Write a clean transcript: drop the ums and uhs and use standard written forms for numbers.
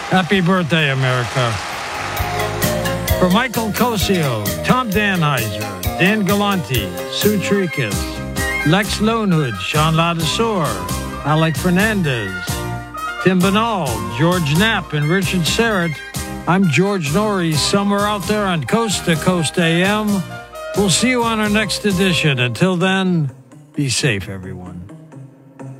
Happy birthday, America. For Michael Cosio, Tom Danheiser, Dan Galante, Sue Tricus, Lex Lonehood, Sean Ladisor, Alec Fernandez, Tim Banal, George Knapp, and Richard Serrett, I'm George Norrie, somewhere out there on Coast to Coast AM. We'll see you on our next edition. Until then, be safe, everyone.